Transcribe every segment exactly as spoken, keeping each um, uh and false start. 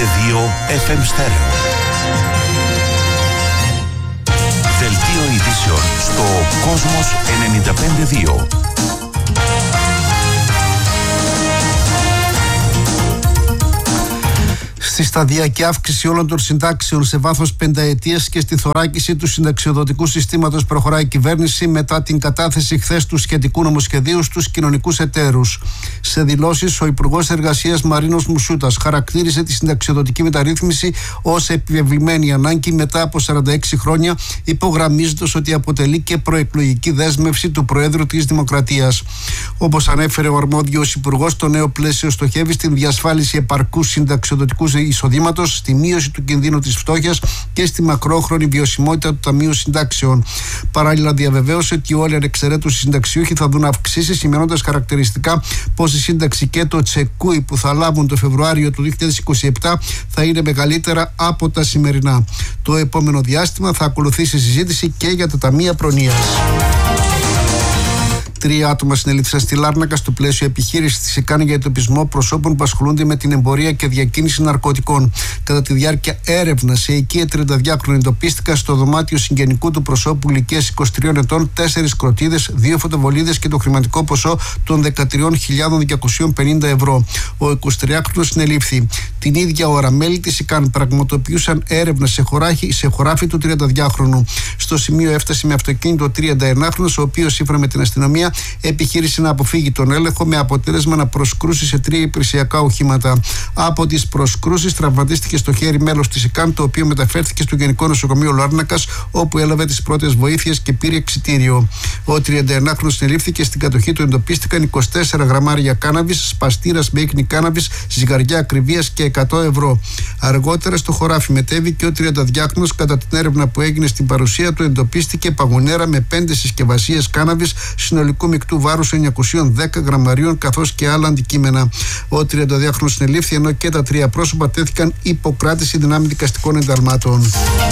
δύο εφ εμ Stereo. Δελτίο ειδήσεων στο Κόσμος ενενήντα πέντε δύο. Στη σταδιακή αύξηση όλων των συντάξεων σε βάθος πενταετίας και στη θωράκιση του συνταξιοδοτικού συστήματος προχωράει η κυβέρνηση μετά την κατάθεση χθες του σχετικού νομοσχεδίου στους κοινωνικούς εταίρους. Σε δηλώσεις, ο Υπουργός Εργασίας Μαρίνος Μουσούτας χαρακτήρισε τη συνταξιοδοτική μεταρρύθμιση ως επιβεβλημένη ανάγκη μετά από σαράντα έξι χρόνια, υπογραμμίζοντας ότι αποτελεί και προεκλογική δέσμευση του Προέδρου της Δημοκρατίας. Όπως ανέφερε ο αρμόδιος Υπουργός, το νέο πλαίσιο στοχεύει στην διασφάλιση επαρκούς συνταξιοδοτικού εισοδήματος, στη μείωση του κινδύνου της φτώχειας και στη μακρόχρονη βιωσιμότητα του Ταμείου Συντάξεων. Παράλληλα, διαβεβαίωσε ότι όλοι ανεξαιρέτως οι συνταξιούχοι θα δουν αυξήσεις, σημειώνοντας χαρακτηριστικά πως η σύνταξη και το τσεκούι που θα λάβουν το Φεβρουάριο του δύο χιλιάδες είκοσι επτά θα είναι μεγαλύτερα από τα σημερινά. Το επόμενο διάστημα θα ακολουθήσει συζήτηση και για τα ταμεία προνοίας. Τρία άτομα συνελήφθησαν στη Λάρνακα στο πλαίσιο επιχείρησης της ΕΚΑΝ για εντοπισμό προσώπων που ασχολούνται με την εμπορία και διακίνηση ναρκωτικών. Κατά τη διάρκεια έρευνας, σε οικία τριανταδυάχρονων εντοπίστηκαν στο δωμάτιο συγγενικού του προσώπου ηλικίας είκοσι τριών ετών τέσσερις κροτίδες, δύο φωτοβολίδες και το χρηματικό ποσό των δεκατρείς χιλιάδες διακόσιες πενήντα ευρώ. Ο εικοσιτριάχρονος συνελήφθη. Την ίδια ώρα, μέλη της ΕΚΑΝ πραγματοποιούσαν έρευνα σε, χωράφι, σε χωράφι του τριανταδυάχρονου. Στο σημείο έφτασε με αυτοκίνητο τριανταενάχρονος, ο οποίος σύμφωνα με την αστυνομία επιχείρησε να αποφύγει τον έλεγχο, με αποτέλεσμα να προσκρούσει σε τρία υπηρεσιακά οχήματα. Από τις προσκρούσεις τραυματίστηκε στο χέρι μέλος της ΕΚΑΝ, το οποίο μεταφέρθηκε στο Γενικό Νοσοκομείο Λάρνακας, όπου έλαβε τις πρώτες βοήθειες και πήρε εξιτήριο. Ο τριανταενάχρονος συνελήφθηκε. Στην κατοχή του εντοπίστηκαν είκοσι τέσσερα γραμμάρια κάναβης, σπαστήρας με ίχνη κάναβης, ζυγαριά ακριβίας και εκατό ευρώ. Αργότερα στο χωράφι μετέβη και ο τριανταδυάχρονος. Κατά την έρευνα που έγινε στην παρουσία του, εντοπίστηκε παγωνέρα με πέντε συσκευασίες κάναβης συνολικού μεικτού βάρους εννιακόσια δέκα γραμμαρίων, καθώς και άλλα αντικείμενα. Ο τριανταδυάχρονος συνελήφθη, ενώ και τα τρία πρόσωπα τέθηκαν υποκράτηση δυνάμει δικαστικών ενταλμάτων.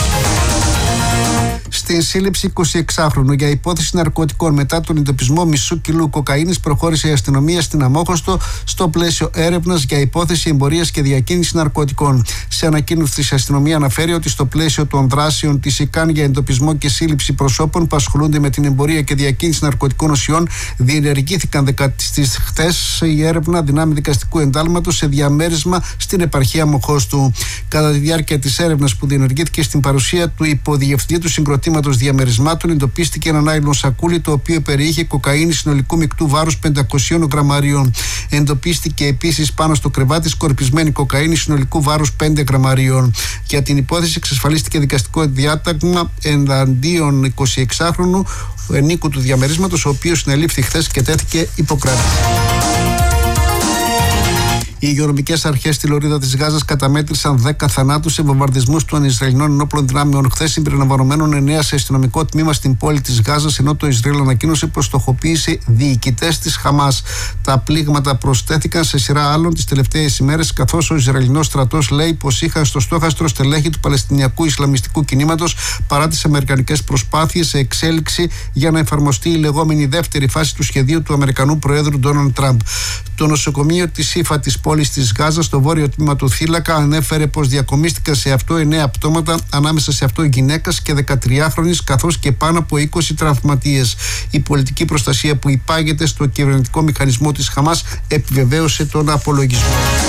Στην σύλληψη εικοσιεξάχρονου για υπόθεση ναρκωτικών μετά τον εντοπισμό μισού κιλού κοκαίνης προχώρησε η αστυνομία στην Αμόχωστο στο πλαίσιο έρευνας για υπόθεση εμπορίας και διακίνηση ναρκωτικών. Σε ανακοίνωση της αστυνομία αναφέρει ότι στο πλαίσιο των δράσεων της ΕΚΑΝ για εντοπισμό και σύλληψη προσώπων που ασχολούνται με την εμπορία και διακίνηση ναρκωτικών ουσιών, διενεργήθηκαν στις χτες η έρευνα δυνάμει δικαστικού εντάλματος σε διαμέρισμα στην επαρχία Αμοχώστου. Κατά τη διάρκεια της έρευνας που διενεργήθηκε στην παρουσία του υποδιευθυντή του συγκροτήματος διαμερισμάτων, εντοπίστηκε ένα νάιλον σακούλι το οποίο περιείχε κοκαίνη συνολικού μεικτού βάρους πεντακόσιων γραμμαρίων. Εντοπίστηκε επίσης πάνω στο κρεβάτι σκορπισμένη κοκαίνη συνολικού βάρους πέντε γραμμαρίων. Για την υπόθεση εξασφαλίστηκε δικαστικό διάταγμα εναντίον εικοσιεξάχρονου ενίκου του διαμερίσματος, ο οποίος συνελήφθη χθες και τέθηκε υποκράτηση. Οι υγειονομικές αρχές στη λωρίδα της Γάζας καταμέτρησαν δέκα θανάτους σε βομβαρδισμούς των Ισραηλινών ενόπλων δυνάμεων χθες, συμπεριλαμβανομένων εννέα σε αστυνομικό τμήμα στην πόλη της Γάζας, ενώ το Ισραήλ ανακοίνωσε πως στοχοποίησε διοικητές της Χαμάς. Τα πλήγματα προσθέθηκαν σε σειρά άλλων τις τελευταίες ημέρες, καθώς ο Ισραηλινός στρατός λέει πως είχαν στο στόχαστρο στελέχη του Παλαιστινιακού Ισλαμιστικού κινήματος παρά τις αμερικανικές προσπάθειες σε εξέλιξη για να εφαρμοστεί η λεγόμενη δεύτερη φάση του σχεδίου του Αμερικανού Προέδρου Ντόναλντ Τραμπ. Το νοσοκομείο της ΥΦΑ της πόλης της Γάζας, στο βόρειο τμήμα του Θύλακα, ανέφερε πως διακομίστηκαν σε αυτό εννέα πτώματα, ανάμεσα σε αυτό γυναίκας και δεκατριάχρονης, καθώς και πάνω από είκοσι τραυματίες. Η πολιτική προστασία που υπάγεται στο κυβερνητικό μηχανισμό της Χαμάς επιβεβαίωσε τον απολογισμό.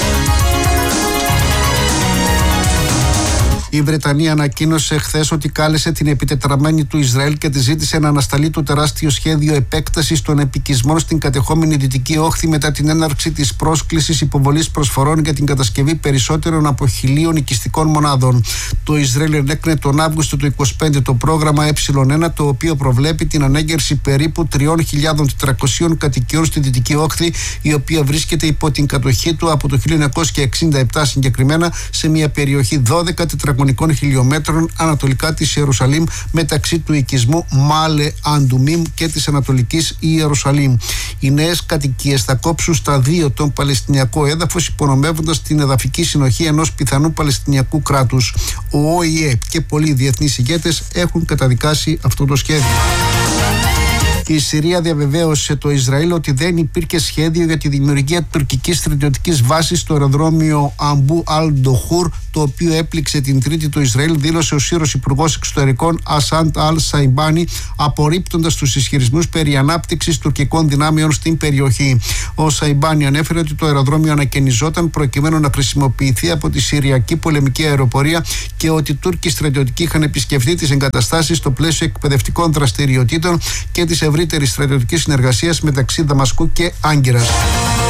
Η Βρετανία ανακοίνωσε χθες ότι κάλεσε την επιτετραμένη του Ισραήλ και τη ζήτησε να ανασταλεί το τεράστιο σχέδιο επέκτασης των επικισμών στην κατεχόμενη Δυτική Όχθη μετά την έναρξη της πρόσκλησης υποβολής προσφορών για την κατασκευή περισσότερων από χιλίων οικιστικών μονάδων. Το Ισραήλ ενέκρινε τον Αύγουστο του είκοσι πέντε το πρόγραμμα Ε ένα, το οποίο προβλέπει την ανέγερση περίπου τρεις χιλιάδες τετρακόσιων κατοικιών στη Δυτική Όχθη, η οποία βρίσκεται υπό την κατοχή του από το χίλια εννιακόσια εξήντα επτά συγκεκριμένα, σε μια περιοχή δώδεκα τετραγωνικών χιλιόμετρων ανατολικά της Ιερουσαλήμ, μεταξύ του οικισμού Μάλε Αντουμίμ και της Ανατολικής Ιερουσαλήμ. Οι νέες κατοικίες θα κόψουν στα δύο τον Παλαιστινιακό έδαφος, υπονομεύοντας την εδαφική συνοχή ενός πιθανού Παλαιστινιακού κράτους. Ο ΟΗΕ και πολλοί διεθνείς ηγέτες έχουν καταδικάσει αυτό το σχέδιο. Η Συρία διαβεβαίωσε το Ισραήλ ότι δεν υπήρχε σχέδιο για τη δημιουργία τουρκικής στρατιωτικής βάσης στο αεροδρόμιο Αμπού Αλ-Ντοχούρ, το οποίο έπληξε την Τρίτη το Ισραήλ, δήλωσε ο Σύρος Υπουργός Εξωτερικών Ασάντ Αλ-Σαϊμπάνι, απορρίπτοντας τους ισχυρισμούς περί ανάπτυξης τουρκικών δυνάμεων στην περιοχή. Ο Σαϊμπάνι ανέφερε ότι το αεροδρόμιο ανακαινιζόταν προκειμένου να χρησιμοποιηθεί από τη Συριακή πολεμική αεροπορία και ότι οι Τούρκοι στρατιωτικοί είχαν επισκεφτεί τις εγκαταστάσεις στο πλαίσιο εκπαιδευτικών δραστηριοτήτων και της ευρύτερης στρατιωτικής συνεργασίας μεταξύ Δαμασκού και Άγκυρας.